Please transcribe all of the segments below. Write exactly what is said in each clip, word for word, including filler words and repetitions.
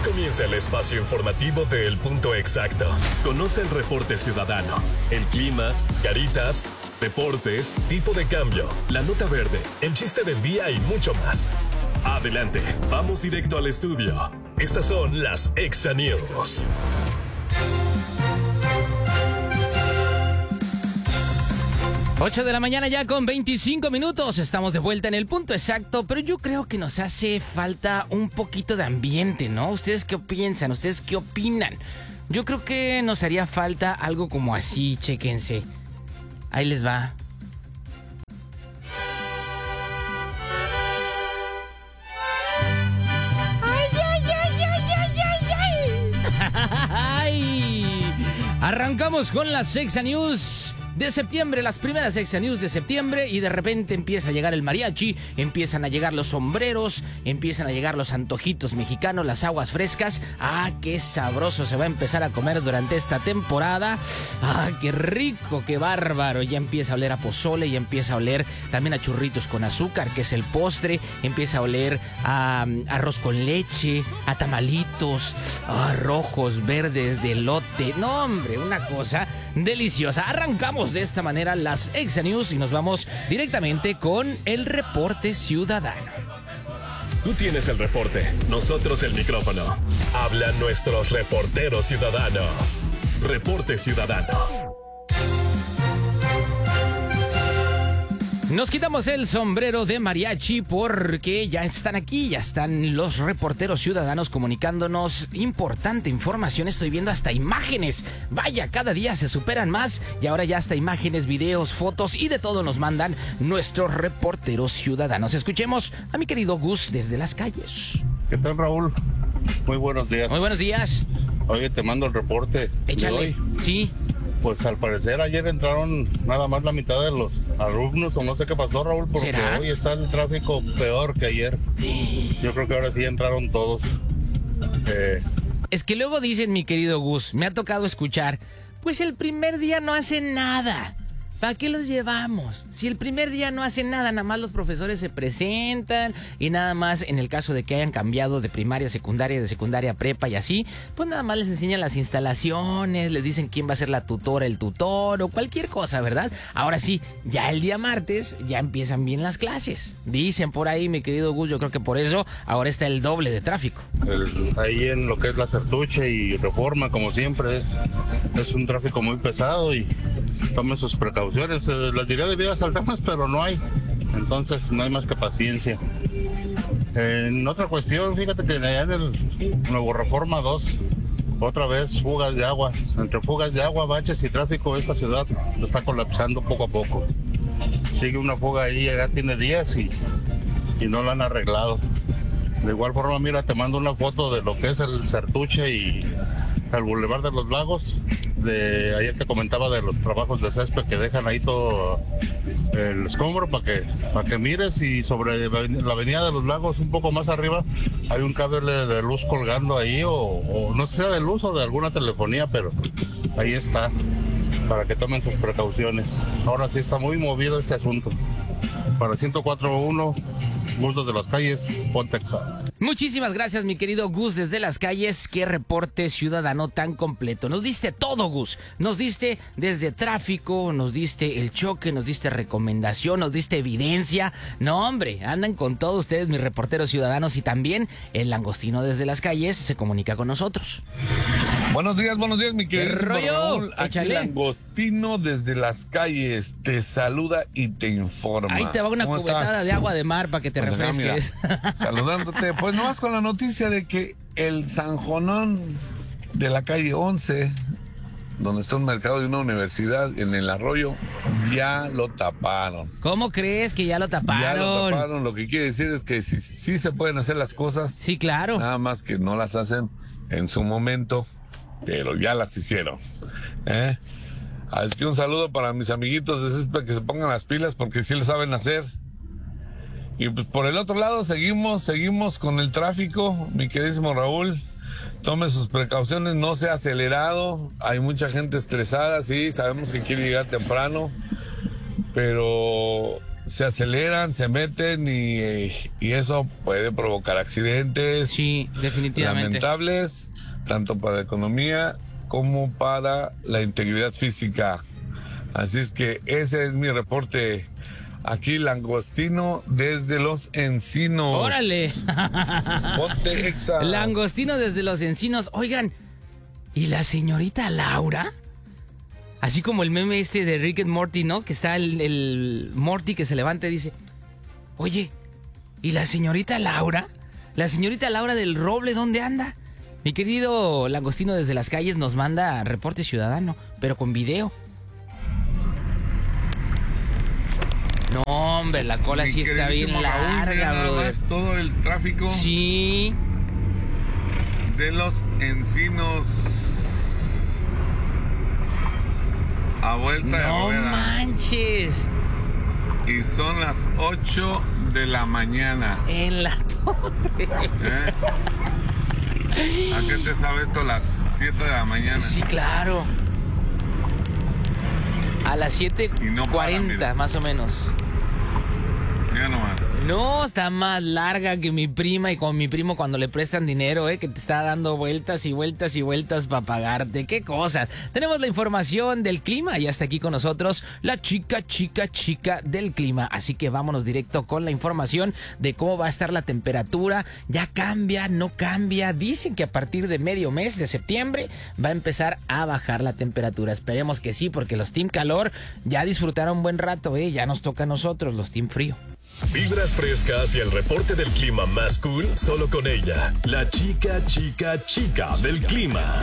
comienza el espacio informativo de El Punto Exacto. Conoce el reporte ciudadano, el clima, caritas, deportes, tipo de cambio, la nota verde, el chiste del día y mucho más. Adelante, vamos directo al estudio. Estas son las Exa News. ocho de la mañana ya con veinticinco minutos. Estamos de vuelta en El Punto Exacto, pero yo creo que nos hace falta un poquito de ambiente, ¿no? ¿Ustedes qué piensan? ¿Ustedes qué opinan? Yo creo que nos haría falta algo como así, chéquense. Ahí les va. ¡Ay, ay, ay, ay, ay, ay, ay! Arrancamos con las Exa News de septiembre, las primeras Exa News de septiembre, y de repente empieza a llegar el mariachi, empiezan a llegar los sombreros, empiezan a llegar los antojitos mexicanos, las aguas frescas. ¡Ah, qué sabroso se va a empezar a comer durante esta temporada! ¡Ah, qué rico, qué bárbaro! Ya empieza a oler a pozole, ya empieza a oler también a churritos con azúcar, que es el postre, empieza a oler a um, arroz con leche, a tamalitos, a rojos, verdes, de elote. No, hombre, una cosa deliciosa. Arrancamos de esta manera las Exa News y nos vamos directamente con el reporte ciudadano. Tú tienes el reporte, nosotros el micrófono. Hablan nuestros reporteros ciudadanos. Reporte ciudadano. Nos quitamos el sombrero de mariachi porque ya están aquí, ya están los reporteros ciudadanos comunicándonos importante información. Estoy viendo hasta imágenes. Vaya, cada día se superan más y ahora ya hasta imágenes, videos, fotos y de todo nos mandan nuestros reporteros ciudadanos. Escuchemos a mi querido Gus desde las calles. ¿Qué tal, Raúl? Muy buenos días. Muy buenos días. Oye, te mando el reporte. Échale. De hoy. Sí. Pues al parecer ayer entraron nada más la mitad de los alumnos, o no sé qué pasó, Raúl, porque ¿Será? hoy está el tráfico peor que ayer. Yo creo que ahora sí entraron todos. Eh, Es que luego dicen, mi querido Gus, me ha tocado escuchar, pues el primer día no hacen nada. ¿Para qué los llevamos? Si el primer día no hacen nada, nada más los profesores se presentan y nada más en el caso de que hayan cambiado de primaria a secundaria, de secundaria a prepa y así, pues nada más les enseñan las instalaciones, les dicen quién va a ser la tutora, el tutor o cualquier cosa, ¿verdad? Ahora sí, ya el día martes ya empiezan bien las clases. Dicen por ahí, mi querido Gus, yo creo que por eso ahora está el doble de tráfico. el- ahí en lo que es la Certuche y Reforma, como siempre, es, es un tráfico muy pesado y tomen sus precauciones. Eh, les diría de vías alternas, pero no hay. Entonces no hay más que paciencia. En otra cuestión, fíjate que allá en el Nuevo Reforma dos, otra vez fugas de agua. Entre fugas de agua, baches y tráfico, esta ciudad está colapsando poco a poco. Sigue una fuga ahí, ya tiene días y, y no la han arreglado. De igual forma, mira, te mando una foto de lo que es el Certuche y el Boulevard de los Lagos. De ayer te comentaba de los trabajos de césped que dejan ahí todo el escombro para que, para que mires, y sobre la avenida de los Lagos, un poco más arriba, hay un cable de luz colgando ahí, o, o no sé si sea de luz o de alguna telefonía, pero ahí está, para que tomen sus precauciones. Ahora sí está muy movido este asunto. Para ciento cuatro punto uno, Gus de las Calles, Ponte Exa. Muchísimas gracias, mi querido Gus desde las calles. Qué reporte ciudadano tan completo. Nos diste todo, Gus. Nos diste desde tráfico, nos diste el choque, nos diste recomendación, nos diste evidencia. No, hombre, andan con todos ustedes, mis reporteros ciudadanos, y también el langostino desde las calles se comunica con nosotros. Buenos días, buenos días, mi querido ¿Qué rollo? Raúl. Aquí Échale. Langostino desde las calles te saluda y te informa. Ahí te va una ¿Cómo cubetada estás? de agua de mar para que te Pues acá, refresques. mira, saludándote, pues nomás con la noticia de que el Sanjonón de la calle once, donde está un mercado y una universidad en el Arroyo, ya lo taparon. ¿Cómo crees que ya lo taparon? Ya lo taparon, lo que quiere decir es que sí, sí se pueden hacer las cosas. Sí, claro. Nada más que no las hacen en su momento, pero ya las hicieron. ¿Eh? Así que un saludo para mis amiguitos de Césped, que se pongan las pilas porque sí lo saben hacer. Y pues por el otro lado seguimos, seguimos con el tráfico, mi queridísimo Raúl. Tome sus precauciones, no sea acelerado. Hay mucha gente estresada, sí, sabemos que quiere llegar temprano, pero se aceleran, se meten y, y eso puede provocar accidentes. Sí, definitivamente. Lamentables, tanto para la economía como para la integridad física. Así es que ese es mi reporte. Aquí Langostino desde Los Encinos. ¡Órale! Ponte Exa. Langostino desde Los Encinos. Oigan, ¿y la señorita Laura? Así como el meme este de Rick and Morty, ¿no? Que está el, el Morty que se levanta y dice, oye, ¿y la señorita Laura? ¿La señorita Laura del Roble dónde anda? Mi querido Langostino desde las calles nos manda reporte ciudadano, pero con video. No, hombre, la cola sí está bien larga, bro. Todo el tráfico. Sí. De Los Encinos. A vuelta de No rueda. manches. Y son las ocho de la mañana. En la torre. ¿Eh? ¿A qué te sabe esto? Las siete de la mañana. Sí, claro. A las siete cuarenta, no más o menos. Ya nomás. No, está más larga que mi prima y con mi primo cuando le prestan dinero, ¿eh? Que te está dando vueltas y vueltas y vueltas para pagarte. ¡Qué cosas! Tenemos la información del clima y hasta aquí con nosotros la chica, chica, chica del clima. Así que vámonos directo con la información de cómo va a estar la temperatura. Ya cambia, no cambia. Dicen que a partir de medio mes de septiembre va a empezar a bajar la temperatura. Esperemos que sí, porque los Team Calor ya disfrutaron un buen rato, ¿eh? Ya nos toca a nosotros, los Team Frío. Vibras frescas y el reporte del clima más cool solo con ella, la chica, chica, chica del clima.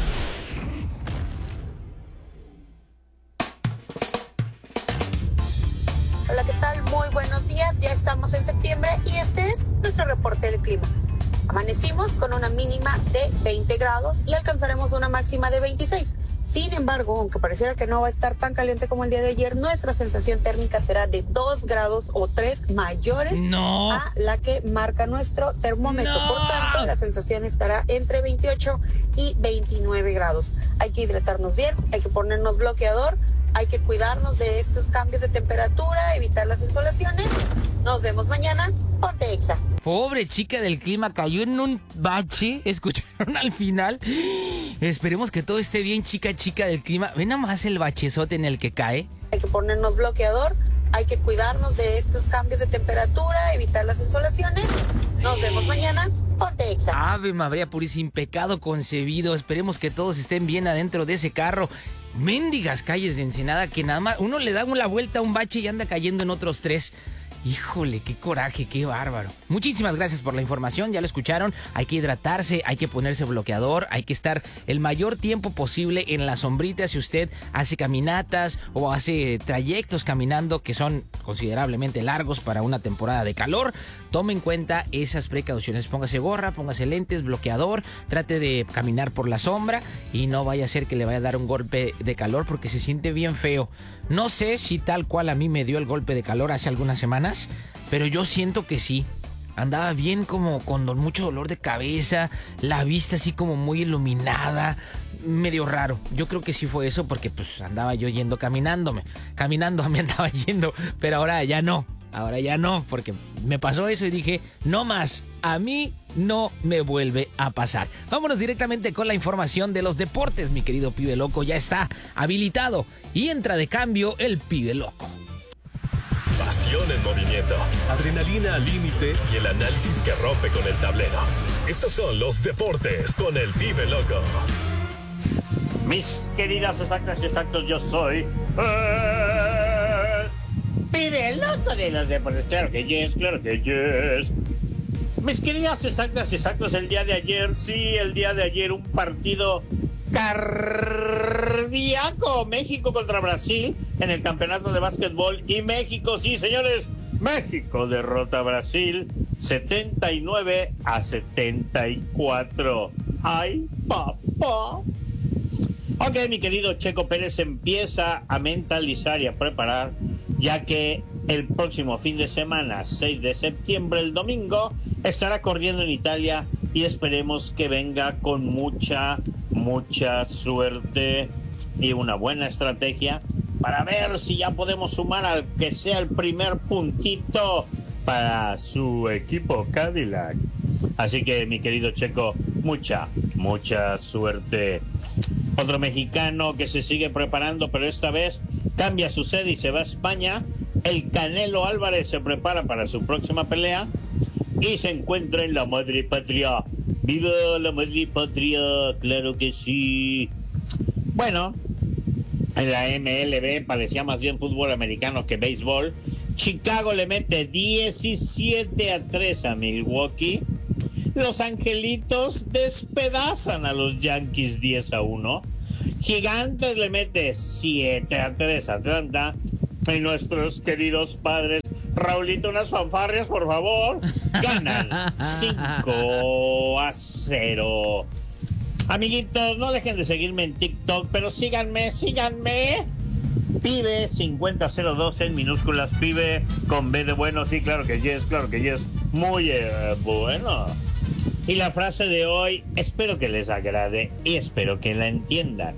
Hola, ¿qué tal? Muy buenos días. Ya estamos en septiembre y este es nuestro reporte del clima. Amanecimos con una mínima de veinte grados y alcanzaremos una máxima de veintiséis. Sin embargo, aunque pareciera que no va a estar tan caliente como el día de ayer, nuestra sensación térmica será de dos grados o tres mayores no. a la que marca nuestro termómetro. No. Por tanto, la sensación estará entre veintiocho y veintinueve grados. Hay que hidratarnos bien, hay que ponernos bloqueador, hay que cuidarnos de estos cambios de temperatura, evitar las insolaciones. Nos vemos mañana. Ponte Exa. Pobre chica del clima, cayó en un bache. ¿Escucharon al final? Esperemos que todo esté bien, chica, chica del clima. Ve nomás el bachezote en el que cae. Hay que ponernos bloqueador, hay que cuidarnos de estos cambios de temperatura, evitar las insolaciones. Nos vemos mañana. Ponte Exa. Ave María Purísima, pecado concebido. Esperemos que todos estén bien adentro de ese carro. Mendigas calles de Ensenada que nada más uno le da una vuelta a un bache y anda cayendo en otros tres. Híjole, qué coraje, qué bárbaro. Muchísimas gracias por la información, ya lo escucharon. Hay que hidratarse, hay que ponerse bloqueador, hay que estar el mayor tiempo posible en la sombrita si usted hace caminatas o hace trayectos caminando que son considerablemente largos para una temporada de calor. Tome en cuenta esas precauciones, póngase gorra, póngase lentes, bloqueador, trate de caminar por la sombra y no vaya a ser que le vaya a dar un golpe de calor porque se siente bien feo. No sé si tal cual a mí me dio el golpe de calor hace algunas semanas, pero yo siento que sí. Andaba bien como con mucho dolor de cabeza, la vista así como muy iluminada, medio raro. Yo creo que sí fue eso porque pues andaba yo yendo caminándome, caminando me andaba yendo, pero ahora ya no, ahora ya no, porque me pasó eso y dije, no más, a mí no me vuelve a pasar. Vámonos directamente con la información de los deportes, mi querido Pibe Loco, ya está habilitado y entra de cambio el Pibe Loco. Pasión en movimiento, adrenalina al límite y el análisis que rompe con el tablero. Estos son los deportes con el Pibe Loco. Mis queridas exactas y exactos, yo soy el Pibe Loco de los deportes. Claro que yes, claro que yes. Mis queridas exactas y exactos, el día de ayer, sí, el día de ayer un partido cardíaco. México contra Brasil en el campeonato de básquetbol y México, sí señores, México derrota a Brasil setenta y nueve a setenta y cuatro. ¡Ay, papá! Ok, mi querido Checo Pérez empieza a mentalizar y a preparar, ya que el próximo fin de semana, seis de septiembre, el domingo, estará corriendo en Italia y esperemos que venga con mucha, mucha suerte y una buena estrategia para ver si ya podemos sumar al que sea el primer puntito para su equipo Cadillac. Así que, mi querido Checo, mucha, mucha suerte. Otro mexicano que se sigue preparando, pero esta vez cambia su sede y se va a España. El Canelo Álvarez se prepara para su próxima pelea y se encuentra en la madre patria. ¡Viva la madre patria! ¡Claro que sí! Bueno, en la M L B parecía más bien fútbol americano que béisbol. Chicago le mete diecisiete a tres a Milwaukee. Los Angelitos despedazan a los Yankees diez a uno. Gigantes le mete siete a tres a Atlanta. Y nuestros queridos padres, Raulito, unas fanfarrias, por favor, ganan cinco a cero. Amiguitos, no dejen de seguirme en TikTok, pero síganme, síganme. Pibe cincuenta cero dos en minúsculas, Pibe con B de bueno, sí, claro que yes, claro que yes, muy eh, bueno. Y la frase de hoy, espero que les agrade y espero que la entiendan.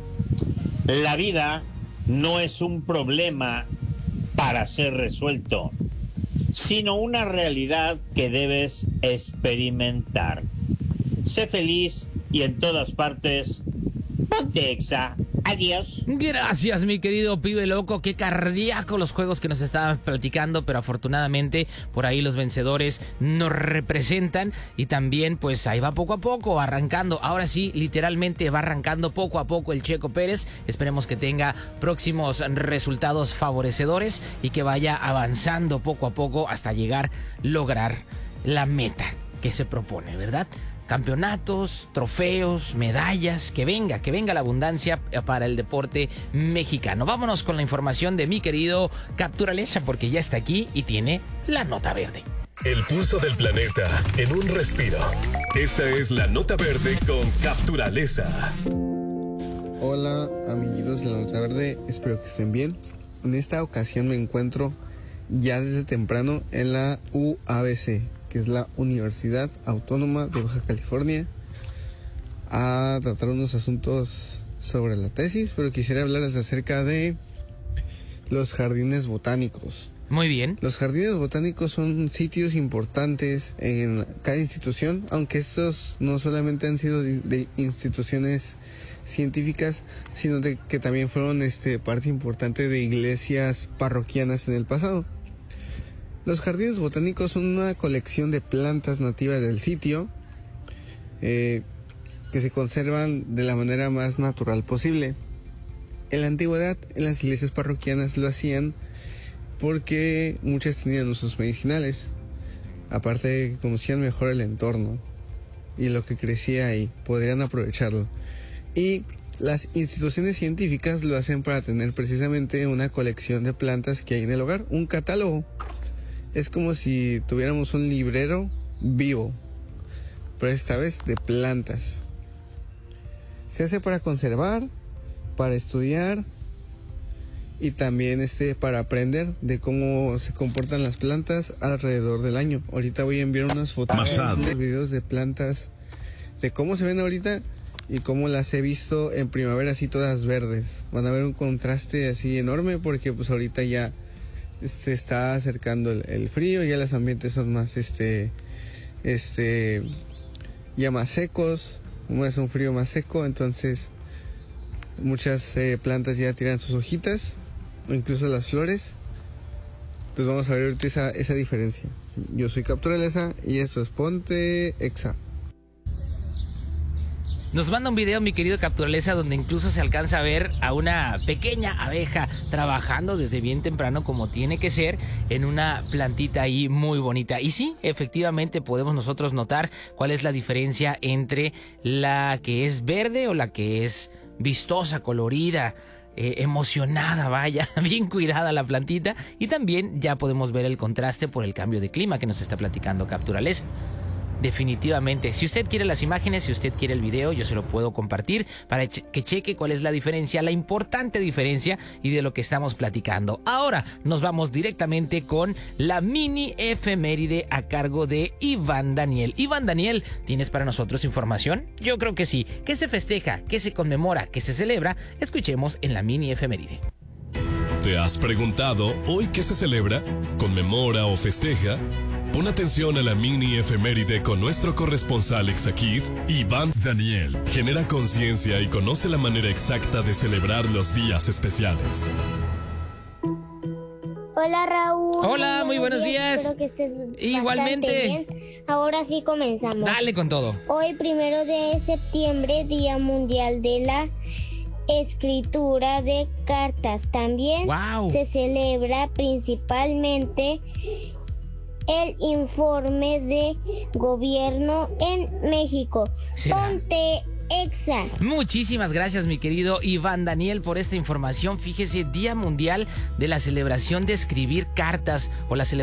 La vida no es un problema para ser resuelto, sino una realidad que debes experimentar. Sé feliz y en todas partes, ponte Exa. Adiós. Gracias, mi querido Pibe Loco. Qué cardíaco los juegos que nos estaban platicando, pero afortunadamente por ahí los vencedores nos representan y también pues ahí va poco a poco arrancando. Ahora sí, literalmente va arrancando poco a poco el Checo Pérez. Esperemos que tenga próximos resultados favorecedores y que vaya avanzando poco a poco hasta llegar a lograr la meta que se propone, ¿verdad? Campeonatos, trofeos, medallas, que venga, que venga la abundancia para el deporte mexicano. Vámonos con la información de mi querido Capturaleza, porque ya está aquí y tiene la nota verde. El pulso del planeta en un respiro. Esta es la nota verde con Capturaleza. Hola, amiguitos de la nota verde, espero que estén bien. En esta ocasión me encuentro ya desde temprano en la U A B C, que es la Universidad Autónoma de Baja California, a tratar unos asuntos sobre la tesis, pero quisiera hablarles acerca de los jardines botánicos. Muy bien. Los jardines botánicos son sitios importantes en cada institución, aunque estos no solamente han sido de instituciones científicas, sino de que también fueron este, parte importante de iglesias parroquianas en el pasado. Los jardines botánicos son una colección de plantas nativas del sitio eh, que se conservan de la manera más natural posible. En la antigüedad, en las iglesias parroquianas lo hacían porque muchas tenían usos medicinales, aparte de que conocían mejor el entorno y lo que crecía ahí, podrían aprovecharlo. Y las instituciones científicas lo hacen para tener precisamente una colección de plantas que hay en el hogar, un catálogo. Es como si tuviéramos un librero vivo, pero esta vez de plantas. Se hace para conservar, para estudiar y también este para aprender de cómo se comportan las plantas alrededor del año. Ahorita voy a enviar unas fotos, unos videos de plantas, de cómo se ven ahorita y cómo las he visto en primavera así todas verdes. Van a ver un contraste así enorme porque pues ahorita ya se está acercando el, el frío, ya los ambientes son más este este ya más secos, como es un frío más seco, entonces muchas eh, plantas ya tiran sus hojitas o incluso las flores. Entonces vamos a ver ahorita esa, esa diferencia. Yo soy Capturaleza y esto es Ponte Exa. Nos manda un video, mi querido Capturaleza, donde incluso se alcanza a ver a una pequeña abeja trabajando desde bien temprano, como tiene que ser, en una plantita ahí muy bonita. Y sí, efectivamente podemos nosotros notar cuál es la diferencia entre la que es verde o la que es vistosa, colorida, eh, emocionada, vaya, bien cuidada la plantita. Y también ya podemos ver el contraste por el cambio de clima que nos está platicando Capturaleza. Definitivamente, si usted quiere las imágenes, si usted quiere el video, yo se lo puedo compartir para que cheque cuál es la diferencia, la importante diferencia y de lo que estamos platicando. Ahora nos vamos directamente con la mini efeméride a cargo de Iván Daniel. Iván Daniel, ¿tienes para nosotros información? Yo creo que sí. ¿Qué se festeja? ¿Qué se conmemora? ¿Qué se celebra? Escuchemos en la mini efeméride. ¿Te has preguntado hoy qué se celebra, conmemora o festeja? Pon atención a la mini efeméride con nuestro corresponsal Exakid, Iván Daniel. Genera conciencia y conoce la manera exacta de celebrar los días especiales. Hola Raúl. Hola, muy buenos días. Espero que estés Igualmente. bastante bien. Ahora sí comenzamos. Dale con todo. Hoy, primero de septiembre, Día Mundial de la Escritura de Cartas. También Wow. se celebra principalmente el informe de gobierno en México. ¿Será? Ponte Exa. Muchísimas gracias, mi querido Iván Daniel, por esta información. Fíjese, Día Mundial de la celebración de escribir cartas o la celebración